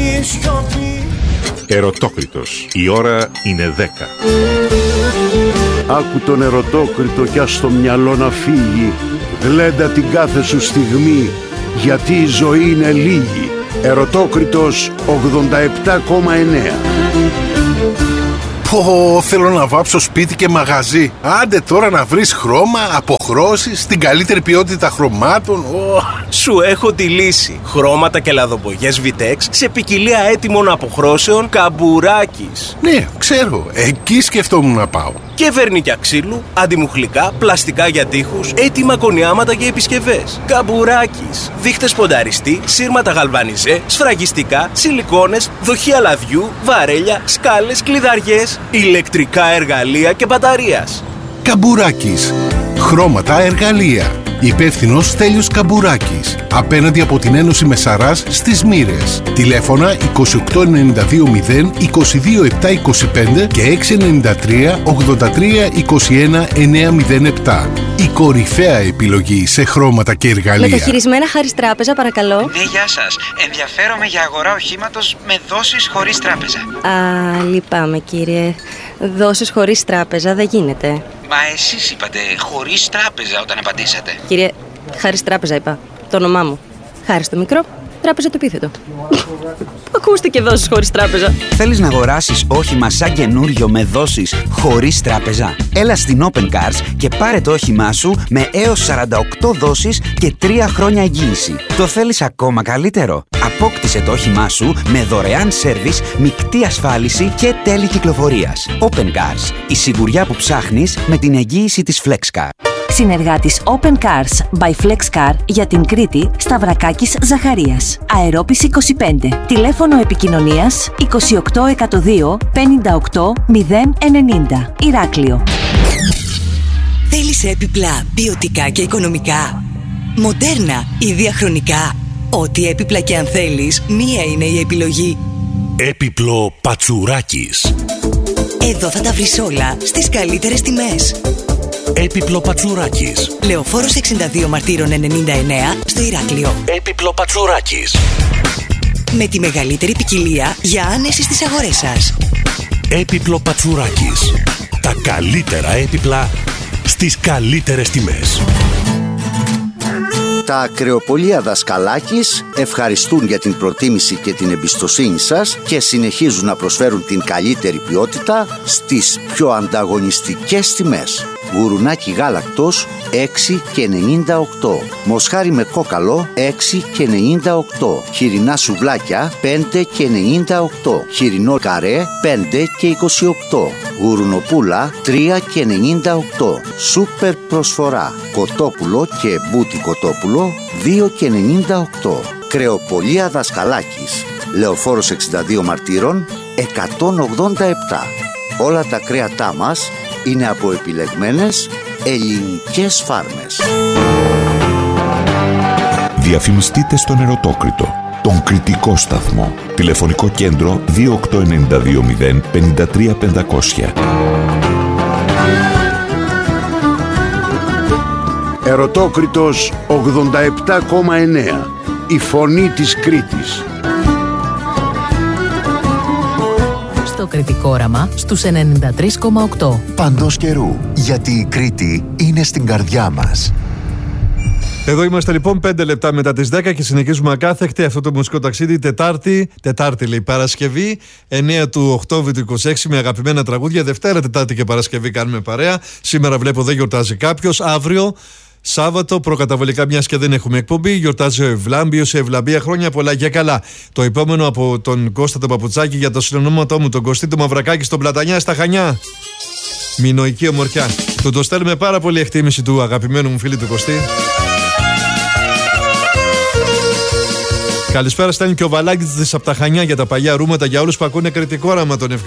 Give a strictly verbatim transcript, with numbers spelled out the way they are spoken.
η σιωπή. Ερωτόκριτος. Η ώρα είναι δέκα. Άκου τον ερωτόκριτο κι ας το μυαλό να φύγει. Γλέντα την κάθε σου στιγμή, γιατί η ζωή είναι λίγη. Ερωτόκριτος ογδόντα επτά κόμμα εννέα. Πω, θέλω να βάψω σπίτι και μαγαζί. Άντε τώρα να βρεις χρώμα, αποχρώσεις, την καλύτερη ποιότητα χρωμάτων. Oh. Σου έχω τη λύση. Χρώματα και λαδοπογιές Vitex σε ποικιλία έτοιμων αποχρώσεων Καμπουράκης. Ναι, ξέρω. Εκεί σκεφτόμουν να πάω. Και βερνίκια ξύλου, αντιμουχλικά, πλαστικά για τοίχους, έτοιμα κονιάματα και επισκευές. Καμπουράκης. Δείχτες πονταριστή, σύρματα γαλβανιζέ, σφραγιστικά, σιλικόνες, δοχεία λαδιού, βαρέλια, σκάλες, κλειδαριές, ηλεκτρικά εργαλεία και μπαταρίας. Καμπουράκης. Χρώματα, εργαλεία. Υπεύθυνος Στέλιος Καμπουράκης. Απέναντι από την Ένωση Μεσαράς στις Μοίρες. Τηλέφωνα είκοσι οκτώ ενενήντα δύο μηδέν είκοσι δύο επτά είκοσι πέντε και έξι εννιά τρία ογδόντα τρία είκοσι ένα εννιά μηδέν επτά. Η κορυφαία επιλογή σε χρώματα και εργαλεία. Μεταχειρισμένα Χάρις Τράπεζα, παρακαλώ. Ναι, γεια σας. Ενδιαφέρομαι για αγορά οχήματος με δόσεις χωρίς τράπεζα. Α, λυπάμαι κύριε. Δόσεις χωρίς τράπεζα δεν γίνεται. Μα εσείς είπατε χωρίς τράπεζα όταν απαντήσατε. Κύριε, Χάρις Τράπεζα είπα. Το όνομά μου. Χάρις το μικρό, Τράπεζα το επίθετο. Ακούστηκε δόσεις χωρίς τράπεζα. Θέλεις να αγοράσεις όχημα σαν καινούριο με δόσεις χωρίς τράπεζα? Έλα στην Open Cars και πάρε το όχημά σου με έως σαράντα οκτώ δόσεις και τρία χρόνια εγγύηση. Το θέλεις ακόμα καλύτερο? Απόκτησε το όχημά σου με δωρεάν σέρβις, μεικτή ασφάλιση και τέλη κυκλοφορίας. Open Cars. Η σιγουριά που ψάχνεις με την εγγύηση της FlexCar. Συνεργάτης Open Cars by FlexCar για την Κρήτη, Σταυρακάκης Ζαχαρίας. Αερόπης είκοσι πέντε. Τηλέφωνο επικοινωνίας είκοσι οκτώ εκατόν δύο πενήντα οκτώ μηδέν ενενήντα. Ηράκλειο. Θέλεις έπιπλα ποιοτικά και οικονομικά? Μοντέρνα ή διαχρονικά? Ό,τι έπιπλα και αν θέλεις, μία είναι η επιλογή. Έπιπλο Πατσουράκης. Εδώ θα τα βρεις όλα στις καλύτερες τιμές. Έπιπλο Πατσουράκης. Λεωφόρος εξήντα δύο Μαρτύρων ενενήντα εννέα στο Ηράκλειο. Έπιπλο Πατσουράκης. Με τη μεγαλύτερη ποικιλία για άνεση στις αγορές σας. Έπιπλο Πατσουράκης. Τα καλύτερα έπιπλα στις καλύτερες τιμές. Τα ακρεοπολία Δασκαλάκης ευχαριστούν για την προτίμηση και την εμπιστοσύνη σας και συνεχίζουν να προσφέρουν την καλύτερη ποιότητα στις πιο ανταγωνιστικές τιμές. Γουρουνάκι γάλακτος έξι και ενενήντα οκτώ. Μοσχάρι με κόκαλο έξι και ενενήντα οκτώ. Χοιρινά σουβλάκια πέντε και ενενήντα οκτώ. Χοιρινό καρέ πέντε και είκοσι οκτώ. Γουρουνοπούλα τρία και ενενήντα οκτώ. Σούπερ προσφορά. Κοτόπουλο και μπούτι κοτόπουλο δύο και ενενήντα οκτώ. Κρεοπολία Δασκαλάκης. Λεωφόρος εξήντα δύο Μαρτύρων εκατόν ογδόντα επτά. Όλα τα κρέατά μας είναι από επιλεγμένες ελληνικές φάρμες. Διαφημιστείτε στον Ερωτόκριτο, τον κριτικό σταθμό. Τηλεφωνικό κέντρο δύο οκτώ εννιά δύο μηδέν πέντε τρία πεντακόσια. Ερωτόκριτος ογδόντα επτά κόμμα εννέα. Η φωνή της Κρήτης. Το κριτικό όραμα στους ενενήντα τρία κόμμα οκτώ. Παντός καιρού, γιατί η Κρήτη είναι στην καρδιά μας. Εδώ είμαστε λοιπόν πέντε λεπτά μετά τις δέκα και συνεχίζουμε ακάθεκτη αυτό το μουσικό ταξίδι. Τετάρτη, Τετάρτη λέει Παρασκευή, εννέα του Οκτώβρη του είκοσι έξι, με αγαπημένα τραγούδια. Δευτέρα, Τετάρτη και Παρασκευή κάνουμε παρέα. Σήμερα βλέπω δεν γιορτάζει κάποιος. Αύριο Σάββατο, προκαταβολικά, μιας και δεν έχουμε εκπομπή, γιορτάζει ο Ευλάμπιος, η Ευλαμπία, χρόνια πολλά και καλά. Το επόμενο από τον Κώστα τον Παπουτσάκη για το συνονόματό μου, τον Κωστή του Μαυρακάκη στον Πλατανιά στα Χανιά. Μινοϊκή ομορφιά. Του το στέλνουμε πάρα πολύ εκτίμηση του αγαπημένου μου φίλου του Κωστή. Καλησπέρα, στέλνει και ο Βαλάκης από τα Χανιά για τα παλιά ρούματα για όλους που ακούνε κριτικό όραμα, τον ευχαριστώ.